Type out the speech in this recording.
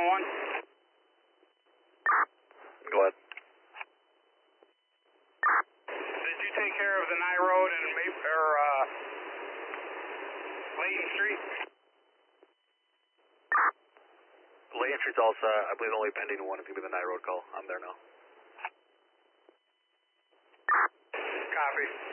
911. Go ahead. Did you take care of the Nye Road and Layton Street? Layton Street's all set. I believe the only pending one is going to be the Nye Road call. I'm there now. Copy.